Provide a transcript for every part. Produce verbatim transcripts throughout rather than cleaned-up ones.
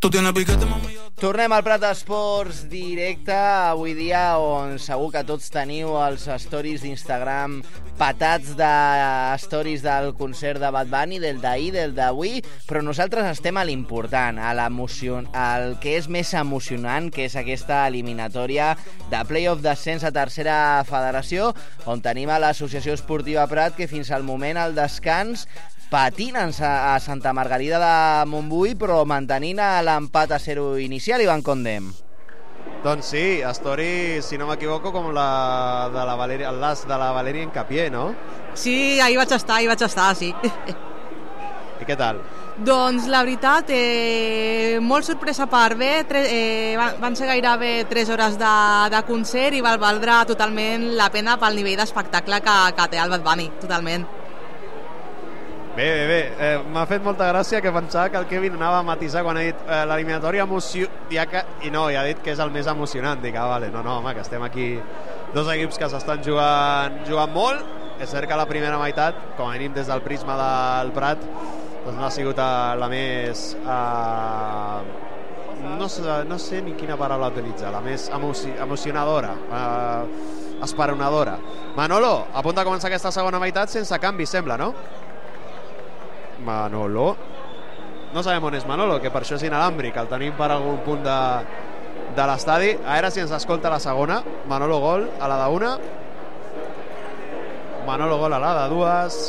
Tú tienes piquete, mami. Tornem al Prat Esports directe, avui dia on segur que tots teniu els stories d'Instagram patats de stories del concert de Bad Bunny, del d'ahir, del d'avui, però nosaltres estem a l'important, a l'emoció, al que és més emocionant, que és aquesta eliminatòria de play-off d'ascens a tercera federació, on tenim a l'Associació Esportiva Prat, que fins al moment, al descans, patinen a Santa Margarida de Montbui, però mantenint l'empat a zero inicial, Ivan Condem. Doncs sí, story, si no m'equivoco, com la de la Valeria, el las de la Valeria Encapié, no? Sí, ahir vaig estar, ahir vaig estar, sí. I què tal? Doncs la veritat, eh, molt sorpresa per bé, tre, eh, van, van ser gairebé tres hores de, de concert i val valdre totalment la pena pel nivell d'espectacle que, que té el Bad Bunny, totalment. Bé, bé, bé. Eh, m'ha fet molta gràcia que pensava que el Kevin anava a matisar quan ha dit eh, l'eliminatòria emoció... Ja que... I no, ja ha dit que és el més emocionant. Dic, ah, vale, no, no, home, que estem aquí dos equips que s'estan jugant, jugant molt. És cert que la primera meitat, com a mínim des del prisma del Prat, doncs no ha sigut eh, la més... Eh, no, sé, no sé ni quina paraula utilitzar, la més emoci emocionadora, eh, esperonadora. Manolo, a punt de començar aquesta segona meitat sense canvi, sembla, no? Manolo, no sabem on és Manolo, que per això és inalàmbric, el tenim per algun punt de, de l'estadi. A veure si ens escolta la segona. Manolo gol a la d'una, Manolo gol a la de dues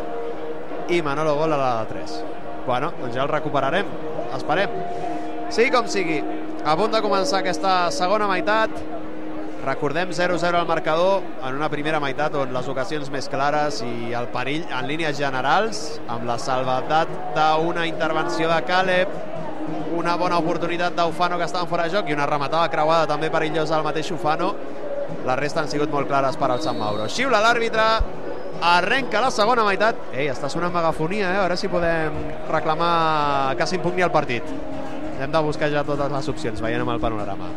i Manolo gol a la de tres. Bueno, doncs ja el recuperarem, esperem. Sigui com sigui, a punt de començar aquesta segona meitat. Recordem zero zero al marcador en una primera meitat on les ocasions més clares i el perill en línies generals, amb la salvetat d'una intervenció de Caleb, una bona oportunitat d'Ufano que estava fora de joc i una rematada creuada també perillosa al mateix Ufano. La resta han sigut molt clares per al Sant Mauro. Xiula l'àrbitre, arrenca la segona meitat. Ei, està sonant megafonia, eh? A veure si podem reclamar que s'impugni el partit. Hem de buscar ja totes les opcions, veient amb el panorama.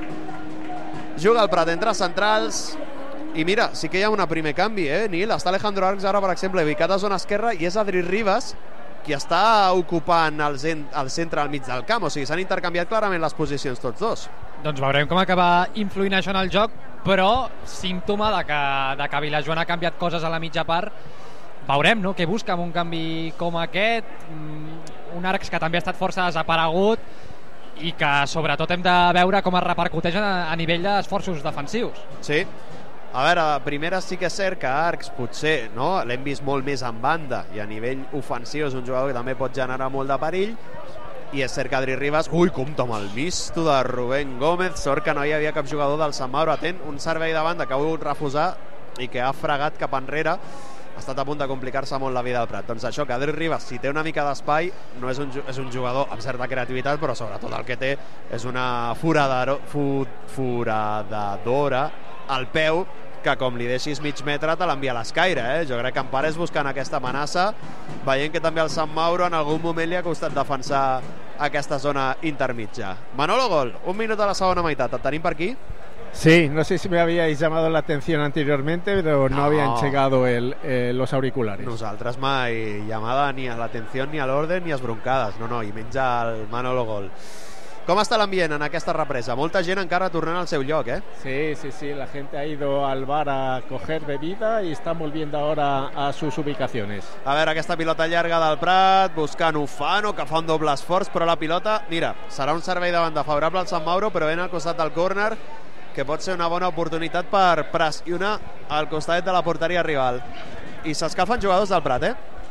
Juga el Prat entre centrals i mira, sí que hi ha un primer canvi, eh, Nil? Està Alejandro Arcs ara, per exemple, ubicat a zona esquerra i és Adri Ribas qui està ocupant el, el centre al mig del camp, o sigui, s'han intercanviat clarament les posicions tots dos. Doncs veurem com acaba influint això en el joc, però símptoma de que, de que Vilajoan ha canviat coses a la mitja part. Veurem, no?, què busca amb un canvi com aquest, un Arcs que també ha estat força desaparegut i que sobretot hem de veure com es repercuteix a, a nivell d'esforços defensius. Sí, a veure, primera sí que és cert que Arcs potser, no?, l'hem vist molt més en banda i a nivell ofensiu és un jugador que també pot generar molt de perill, i és cert que Adri Ribas, ui, compte amb el misto de Rubén Gómez, sort que no hi havia cap jugador del Sant Mauro atent, un servei de banda que ha volgut refusar i que ha fregat cap enrere, ha estat a punt de complicar-se molt la vida al Prat. Doncs això, que Adri Ribas, si té una mica d'espai, no és un, és un jugador amb certa creativitat, però sobretot el que té és una foradaro, fu, foradadora al peu, que com li deixis mig metre te l'envia a l'escaire, eh? Jo crec que Empares buscant aquesta amenaça, veient que també el Sant Mauro en algun moment li ha costat defensar aquesta zona intermitja. Manolo gol, un minut a la segona meitat, et tenim per aquí? Sí, no sé si me habíais llamado la atención anteriormente, pero no, no habían llegado el, eh, los auriculares. Nosaltres mai llamada ni a l'atenció, ni a l'ordre, ni a esbroncades. No, no, i menys el Manolo gol. Com està l'ambient en aquesta represa? Molta gent encara tornant al seu lloc, eh? Sí, sí, sí, la gente ha ido al bar a coger bebida y están volviendo ahora a sus ubicaciones. A veure, aquesta pilota llarga del Prat, buscant Ufano, que fa un doble esforç, però la pilota, mira, serà un servei de banda favorable al Sant Mauro, però ben al costat del córner, que pot ser una bona oportunitat per pressionar al costat de la porteria rival. I s'escafen jugadors del Prat, eh?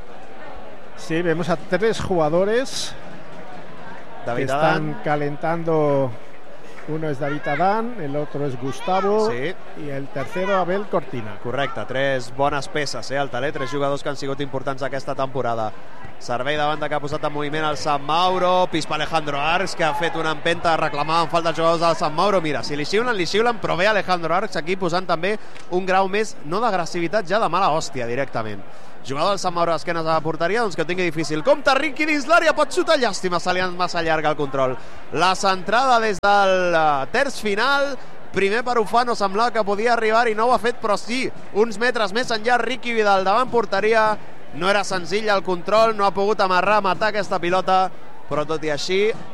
Sí, vemos a tres jugadores David que están Adán. calentando. Uno es David Adán, el otro es Gustavo, sí, i el tercero Abel Cortina. Correcte, tres bones peces, eh, al taler, tres jugadors que han sigut importants aquesta temporada. Servei de banda que ha posat en moviment el Sant Mauro, pispa Alejandro Arcs, que ha fet una empenta, reclamaven falta els jugadors del Sant Mauro. Mira, si li xiulen, li xiulen, però ve Alejandro Arcs aquí posant també un grau més, no d'agressivitat, ja de mala hòstia directament. Jugador del Sant Mauro d'esquenes a la porteria, doncs que ho tingui difícil. Compte, Riqui dins l'àrea, pot xutar, llàstima, se li ha massa llarga el control. La centrada des del uh, terç final, primer per Ufano, semblava que podia arribar i no ho ha fet, però sí, uns metres més enllà, Riqui Vidal davant porteria. No era senzill el control, no ha pogut amarrar, matar aquesta pilota, però tot i així